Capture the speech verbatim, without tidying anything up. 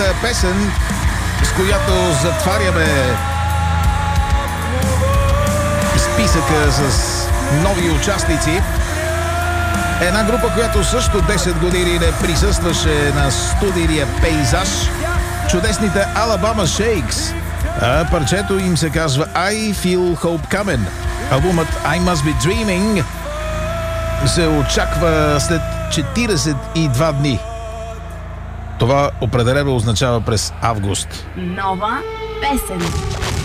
следващата песен, с която затваряме списъка с нови участници. Една група, която също десет години не присъстваше на студийния пейзаж. Чудесните Alabama Shakes. А парчето им се казва I Feel Hope Coming. Албумът I Must Be Dreaming се очаква след четиридесет и два дни. Това определено означава през август. Нова песен.